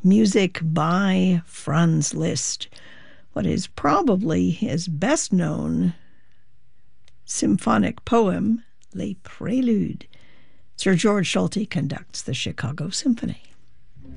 music by Franz Liszt, what is probably his best-known symphonic poem, Les Préludes. Sir George Solti conducts the Chicago Symphony.